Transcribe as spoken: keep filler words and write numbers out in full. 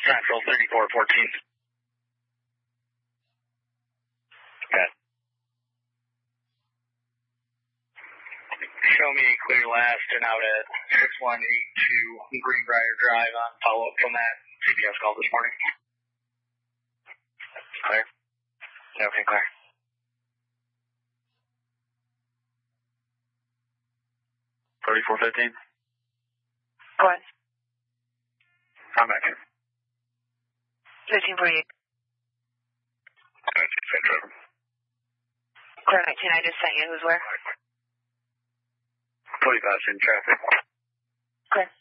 Central thirty-four fourteen. Okay. Show me clear last and out at six one eight two Greenbrier Drive on follow-up from that C B S call this morning. Clear. Okay, clear. thirty-four fifteen. Go ahead. I'm back in. fifteen forty-eight. Same driver. Clear nineteen, I just sent you. Who's where? forty-five in traffic. Clear.